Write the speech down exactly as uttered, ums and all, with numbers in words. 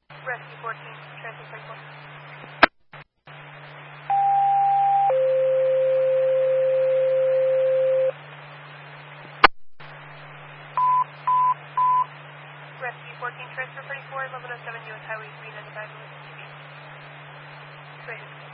Rescue fourteen, transfer thirty-four. Rescue fourteen, transfer thirty-four, eleven oh seven U S Highway three ninety-five, T V. Great.